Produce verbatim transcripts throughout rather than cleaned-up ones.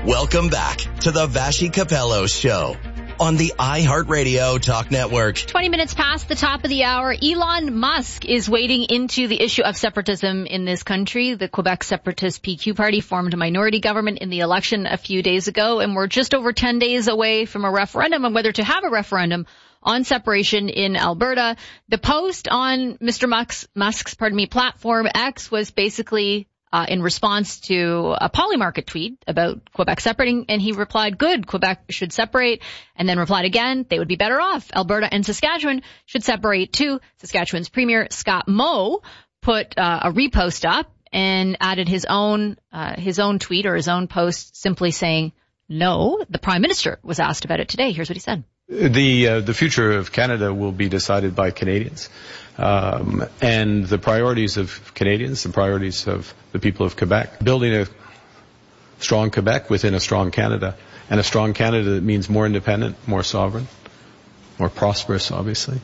Welcome back to the Vassy Capello Show on the iHeartRadio Talk Network. twenty minutes past the top of the hour, Elon Musk is wading into the issue of separatism in this country. The Quebec Separatist P Q Party formed a minority government in the election a few days ago, and we're just over ten days away from a referendum on whether to have a referendum on separation in Alberta. The post on Mister Musk's, Musk's pardon me, platform X was basically Uh, in response to a Polymarket tweet about Quebec separating, and he replied, good, Quebec should separate, and then replied again, they would be better off. Alberta and Saskatchewan should separate too. Saskatchewan's Premier Scott Moe put uh, a repost up and added his own uh, his own tweet or his own post simply saying no. The Prime Minister was asked about it today. Here's what he said. The uh, the future of Canada will be decided by Canadians. Um, and the priorities of Canadians, the priorities of the people of Quebec, building a strong Quebec within a strong Canada, and a strong Canada that means more independent, more sovereign, more prosperous, obviously,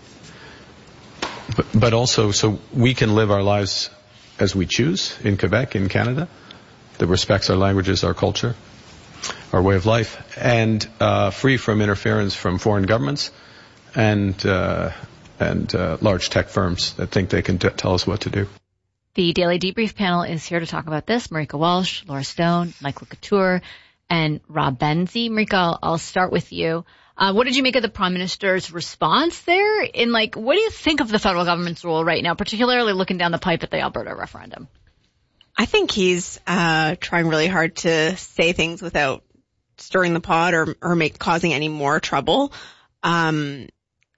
but, but also so we can live our lives as we choose in Quebec, in Canada, that respects our languages, our culture, our way of life, and uh, free from interference from foreign governments and uh and uh, large tech firms that think they can t- tell us what to do. The Daily Debrief panel is here to talk about this. Marika Walsh, Laura Stone, Michael Couture, and Rob Benzie. Marika, I'll, I'll start with you. Uh, what did you make of the Prime Minister's response there? In like, what do you think of the federal government's role right now, particularly looking down the pipe at the Alberta referendum? I think he's uh trying really hard to say things without stirring the pot or, or make causing any more trouble. Um,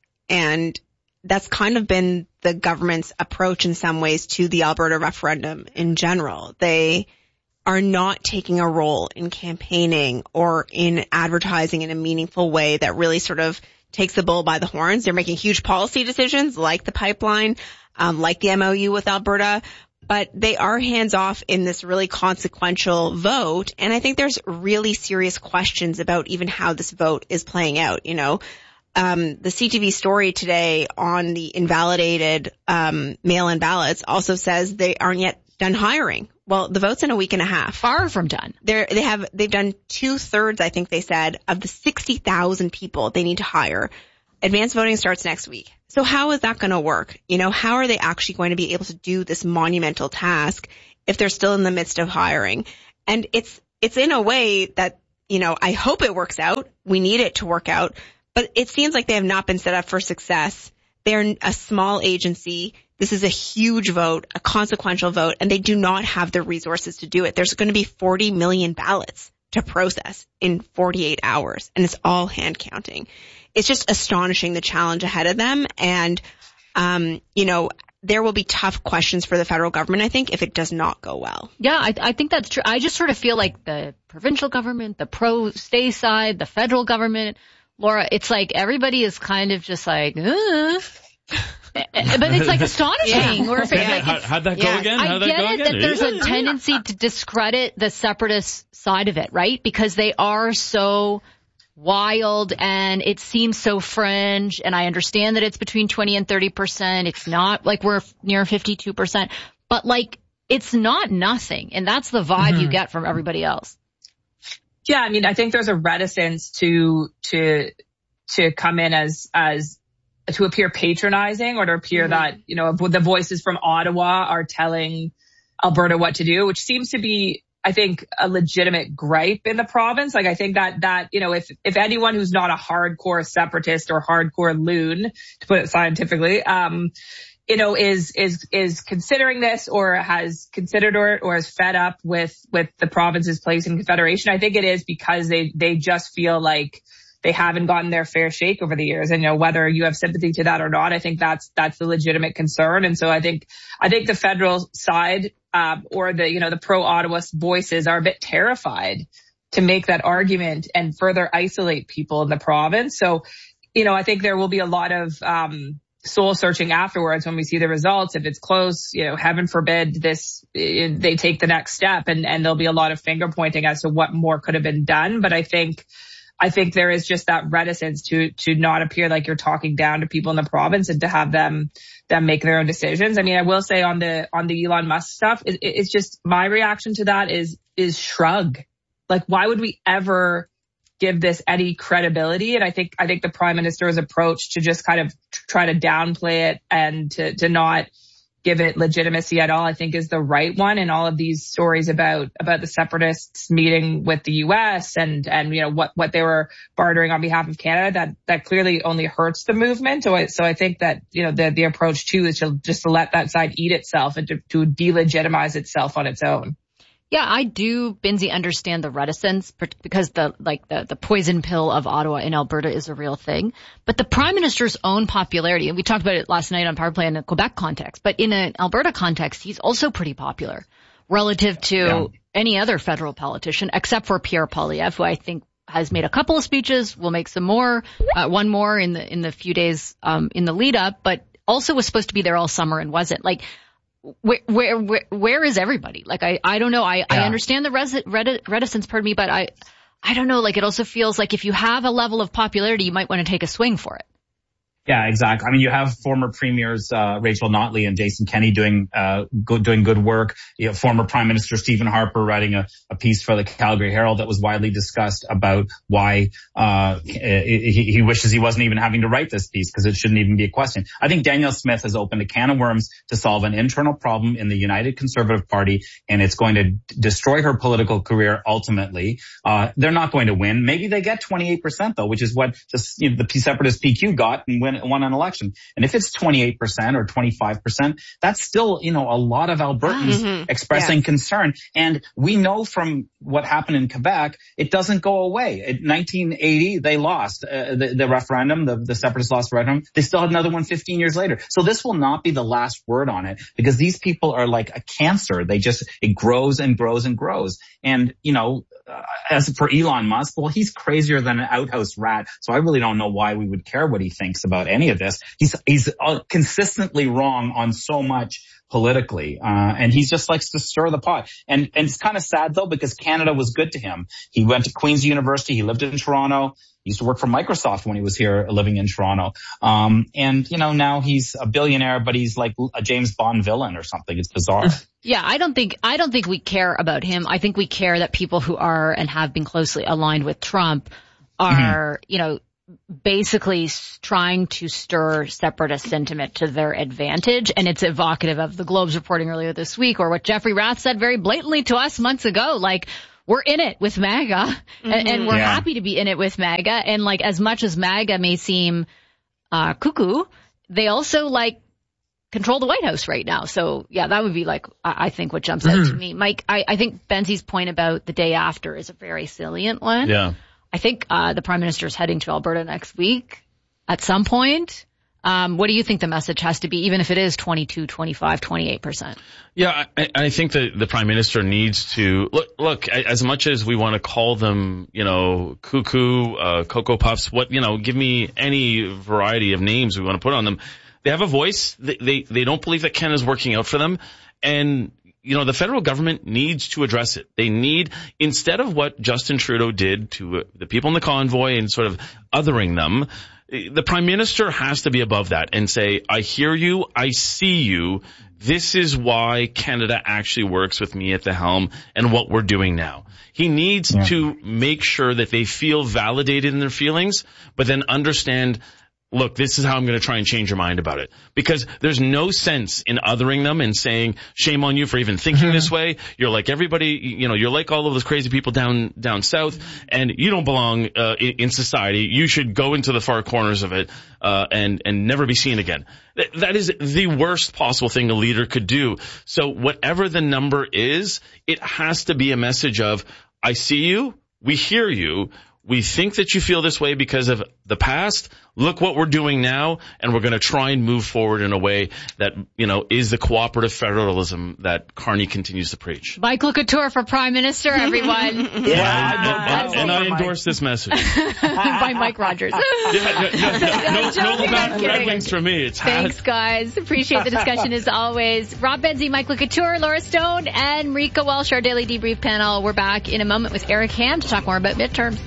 and that's kind of been the government's approach in some ways to the Alberta referendum in general. They are not taking a role in campaigning or in advertising in a meaningful way that really sort of takes the bull by the horns. They're making huge policy decisions like the pipeline, um, like the M O U with Alberta, but they are hands off in this really consequential vote. And I think there's really serious questions about even how this vote is playing out, you know. Um, the C T V story today on the invalidated um, mail-in ballots also says they aren't yet done hiring. Well, the vote's in a week and a half. Far from done. They're, they have, they've done two thirds, I think they said, of the sixty thousand people they need to hire. Advanced voting starts next week. So how is that going to work? You know, how are they actually going to be able to do this monumental task if they're still in the midst of hiring? And it's, it's in a way that, you know, I hope it works out. We need it to work out. But it seems like they have not been set up for success. They're a small agency. This is a huge vote, a consequential vote, and they do not have the resources to do it. There's going to be forty million ballots to process in forty-eight hours, and it's all hand counting. It's just astonishing, the challenge ahead of them. And, um, you know, there will be tough questions for the federal government, I think, if it does not go well. Yeah, I, I think that's true. I just sort of feel like the provincial government, the pro-stay side, the federal government, Laura, it's like everybody is kind of just like, uh. But it's like astonishing. Yeah. Or if it, yeah. like How, how'd that go yeah. again? I How'd that get go it again? that there's a tendency to discredit the separatist side of it, right? Because they are so wild and it seems so fringe. And I understand that it's between twenty and thirty percent. It's not like we're near fifty-two percent. But like, it's not nothing. And that's the vibe mm-hmm. you get from everybody else. Yeah, I mean, I think there's a reticence to to to come in as as to appear patronizing or to appear mm-hmm. that, you know, the voices from Ottawa are telling Alberta what to do, which seems to be, I think, a legitimate gripe in the province. Like, I think that that you know, if if anyone who's not a hardcore separatist or hardcore loon, to put it scientifically, um, you know, is, is, is considering this or has considered or, or is fed up with, with the province's place in Confederation, I think it is because they, they just feel like they haven't gotten their fair shake over the years. And, you know, whether you have sympathy to that or not, I think that's, that's the legitimate concern. And so I think, I think the federal side, um, or the, you know, the pro-Ottawa voices are a bit terrified to make that argument and further isolate people in the province. So, you know, I think there will be a lot of, um, soul searching afterwards when we see the results. If it's close, you know, heaven forbid this, they take the next step, and, and there'll be a lot of finger pointing as to what more could have been done. But I think, I think there is just that reticence to, to not appear like you're talking down to people in the province and to have them, them make their own decisions. I mean, I will say on the, on the Elon Musk stuff, it, it's just my reaction to that is, is shrug. Like, why would we ever give this any credibility? And I think, I think the Prime Minister's approach to just kind of try to downplay it and to, to not give it legitimacy at all, I think is the right one. And all of these stories about, about the separatists meeting with the U S and, and, you know, what, what they were bartering on behalf of Canada, that, that clearly only hurts the movement. So I, so I think that, you know, the, the approach too is to just to let that side eat itself and to, to delegitimize itself on its own. Yeah, I do, Binzi, understand the reticence because the like the, the poison pill of Ottawa in Alberta is a real thing. But the Prime Minister's own popularity, and we talked about it last night on Power Play in a Quebec context, but in an Alberta context, he's also pretty popular relative to yeah. any other federal politician, except for Pierre Poilievre, who I think has made a couple of speeches, will make some more, uh, one more in the in the few days um in the lead up, but also was supposed to be there all summer and wasn't. Like, Where, where, where, where is everybody? Like, I, I don't know. I, yeah. I understand the res- reticence, pardon me, but I, I don't know. Like, it also feels like if you have a level of popularity, you might want to take a swing for it. Yeah, exactly. I mean, you have former premiers, uh, Rachel Notley and Jason Kenney doing, uh, good, doing good work. You have former Prime Minister Stephen Harper writing a, a piece for the Calgary Herald that was widely discussed about why, uh, he, he wishes he wasn't even having to write this piece because it shouldn't even be a question. I think Danielle Smith has opened a can of worms to solve an internal problem in the United Conservative Party, and it's going to d- destroy her political career ultimately. Uh, they're not going to win. Maybe they get twenty-eight percent though, which is what the, you know, the separatist P Q got and win won an election. And if it's twenty-eight percent or twenty-five percent, that's still, you know, a lot of Albertans mm-hmm. expressing yes. concern. And we know from what happened in Quebec, it doesn't go away. In nineteen eighty, they lost uh, the, the referendum, the, the separatists lost the referendum. They still had another one fifteen years later. So this will not be the last word on it because these people are like a cancer. They just, it grows and grows and grows. And, you know, Uh, as for Elon Musk, well, he's crazier than an outhouse rat. So I really don't know why we would care what he thinks about any of this. He's, he's uh, consistently wrong on so much politically. Uh, and he just likes to stir the pot. And, and it's kind of sad though, because Canada was good to him. He went to Queen's University. He lived in Toronto. He used to work for Microsoft when he was here living in Toronto. Um, and, you know, now he's a billionaire, but he's like a James Bond villain or something. It's bizarre. Yeah, I don't think, I don't think we care about him. I think we care that people who are and have been closely aligned with Trump are, mm-hmm. you know, basically trying to stir separatist sentiment to their advantage. And it's evocative of the Globe's reporting earlier this week, or what Jeffrey Rath said very blatantly to us months ago, like, we're in it with MAGA mm-hmm. and, and we're yeah. happy to be in it with MAGA. And like, as much as MAGA may seem, uh, cuckoo, they also like control the White House right now. So yeah, that would be like, I, I think what jumps mm-hmm. out to me. Mike, I, I think Benzi's point about the day after is a very salient one. Yeah. I think, uh, the Prime Minister is heading to Alberta next week at some point. Um, what do you think the message has to be, even if it is twenty-two, twenty-five, twenty-eight percent? Yeah, I, I think that the Prime Minister needs to look, look, as much as we want to call them, you know, cuckoo, uh, Cocoa Puffs, what, you know, give me any variety of names we want to put on them. They have a voice. They, they, they don't believe that Canada's working out for them. And, you know, the federal government needs to address it. They need, instead of what Justin Trudeau did to uh, the people in the convoy and sort of othering them, the Prime Minister has to be above that and say, I hear you, I see you, this is why Canada actually works with me at the helm and what we're doing now. He needs yeah. to make sure that they feel validated in their feelings, but then understand, look, this is how I'm going to try and change your mind about it. Because there's no sense in othering them and saying, shame on you for even thinking this way. You're like everybody, you know, you're like all of those crazy people down, down south, and you don't belong, uh, in, in society. You should go into the far corners of it, uh, and, and never be seen again. Th- that is the worst possible thing a leader could do. So whatever the number is, it has to be a message of, I see you, we hear you, we think that you feel this way because of the past. Look what we're doing now, and we're going to try and move forward in a way that, you know, is the cooperative federalism that Carney continues to preach. Mike LeCouture for Prime Minister, everyone. yeah, yeah. And I endorse this message. By Mike Rogers. yeah, yeah, yeah, no, no, no back Red Wings for me. It's Thanks, hot. Guys. Appreciate the discussion as always. Rob Benzie, Mike LeCouture, Laura Stone, and Marika Welsh, our daily debrief panel. We're back in a moment with Eric Ham to talk more about midterms.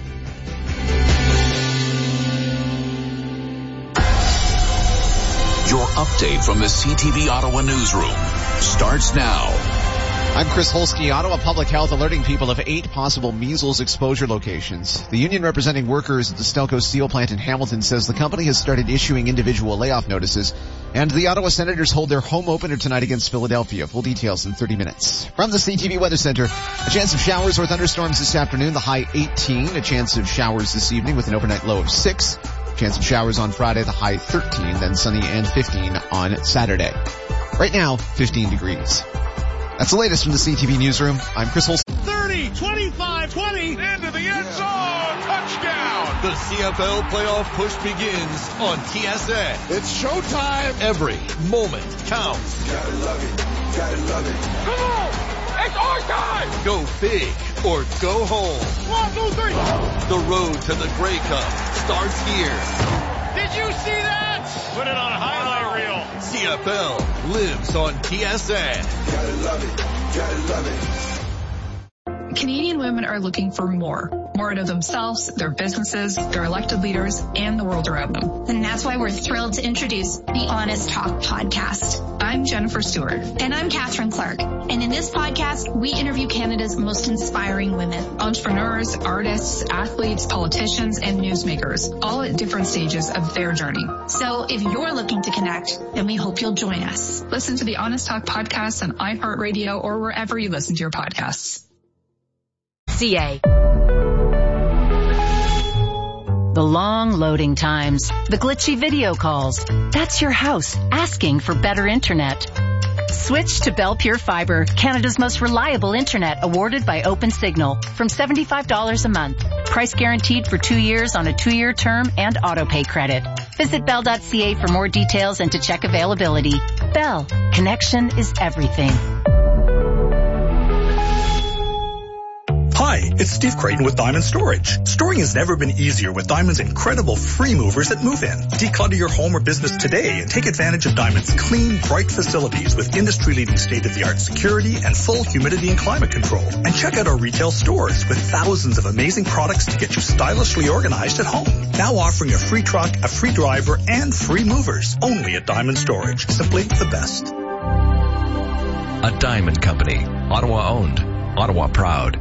Your update from the C T V Ottawa newsroom starts now. I'm Chris Holsky. Ottawa Public Health alerting people of eight possible measles exposure locations. The union representing workers at the Stelco Steel Plant in Hamilton says the company has started issuing individual layoff notices, and the Ottawa Senators hold their home opener tonight against Philadelphia. Full details in thirty minutes. From the C T V Weather Center, a chance of showers or thunderstorms this afternoon, the high eighteen. A chance of showers this evening with an overnight low of six. Chance of showers on Friday, the high thirteen, then sunny and fifteen on Saturday. Right now, fifteen degrees. That's the latest from the C T V Newsroom. I'm Chris Holston. thirty, twenty-five, twenty, into the end zone, touchdown! The C F L playoff push begins on T S N. It's showtime. Every moment counts. Gotta love it, gotta love it. Come on, it's our time! Go big or go home. One, two, three. The road to the Grey Cup starts here. Did you see that? Put it on a highlight reel. C F L lives on T S N. Gotta love it. Gotta love it. Canadian women are looking for more. More out of themselves, their businesses, their elected leaders, and the world around them. And that's why we're thrilled to introduce the Honest Talk podcast. I'm Jennifer Stewart. And I'm Catherine Clark. And in this podcast, we interview Canada's most inspiring women. Entrepreneurs, artists, athletes, politicians, and newsmakers, all at different stages of their journey. So if you're looking to connect, then we hope you'll join us. Listen to the Honest Talk podcast on iHeartRadio or wherever you listen to your podcasts. C A. The long loading times, the glitchy video calls. That's your house asking for better internet. Switch to Bell Pure Fiber, Canada's most reliable internet, awarded by OpenSignal, from seventy-five dollars a month. Price guaranteed for two years on a two-year term and auto-pay credit. Visit bell dot c a for more details and to check availability. Bell, connection is everything. Hi, it's Steve Creighton with Diamond Storage. Storing has never been easier with Diamond's incredible free movers at Move In. Declutter your home or business today and take advantage of Diamond's clean, bright facilities with industry-leading state-of-the-art security and full humidity and climate control. And check out our retail stores with thousands of amazing products to get you stylishly organized at home. Now offering a free truck, a free driver, and free movers. Only at Diamond Storage. Simply the best. A Diamond Company. Ottawa owned. Ottawa proud.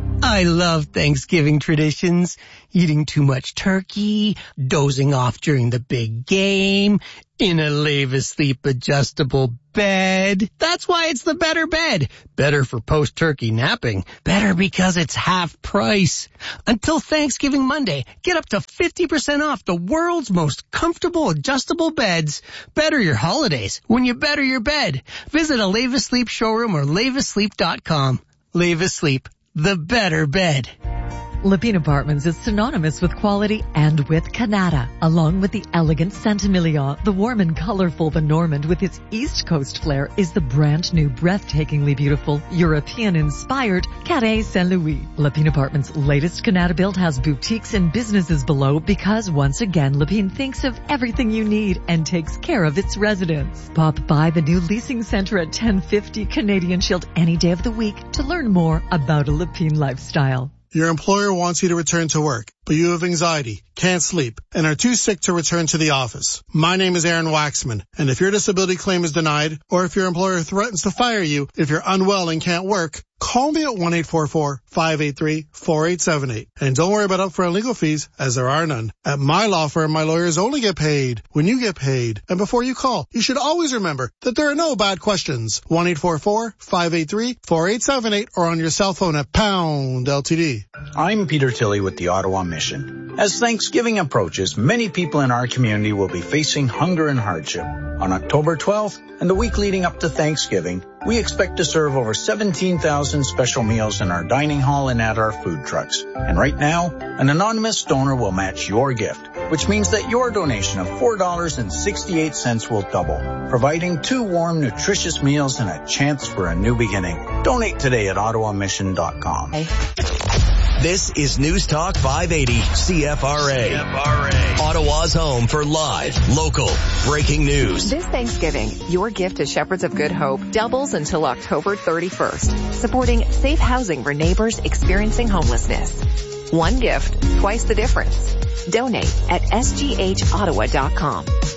I love Thanksgiving traditions. Eating too much turkey, dozing off during the big game, in a Lave Asleep adjustable bed. That's why it's the better bed. Better for post-turkey napping. Better because it's half price. Until Thanksgiving Monday, get up to fifty percent off the world's most comfortable adjustable beds. Better your holidays when you better your bed. Visit a Lave Asleep showroom or lave asleep dot com. Lave Asleep. The better bed. Lepine Apartments is synonymous with quality and with Canada. Along with the elegant Saint-Emilion, the warm and colorful The Normand with its East Coast flair is the brand new, breathtakingly beautiful, European-inspired Carré Saint-Louis. Lepine Apartments' latest Canada build has boutiques and businesses below because, once again, Lepine thinks of everything you need and takes care of its residents. Pop by the new leasing center at ten fifty Canadian Shield any day of the week to learn more about a Lepine lifestyle. Your employer wants you to return to work, but you have anxiety, can't sleep, and are too sick to return to the office. My name is Aaron Waxman, and if your disability claim is denied, or if your employer threatens to fire you if you're unwell and can't work, call me at one eight four four, five eight three, four eight seven eight. And don't worry about upfront legal fees, as there are none. At my law firm, my lawyers only get paid when you get paid. And before you call, you should always remember that there are no bad questions. one eight four four, five eight three, four eight seven eight or on your cell phone at pound L T D. I'm Peter Tilley with the Ottawa Mission. As Thanksgiving approaches, many people in our community will be facing hunger and hardship. On October twelfth and the week leading up to Thanksgiving, we expect to serve over seventeen thousand special meals in our dining hall and at our food trucks. And right now, an anonymous donor will match your gift, which means that your donation of four dollars and sixty-eight cents will double, providing two warm, nutritious meals and a chance for a new beginning. Donate today at ottawa mission dot com. This is News Talk five eighty C F R A. C F R A. Ottawa's home for live, local, breaking news. This Thanksgiving, your gift to Shepherds of Good Hope doubles until October thirty-first, supporting safe housing for neighbors experiencing homelessness. One gift, twice the difference. Donate at s g h ottawa dot com.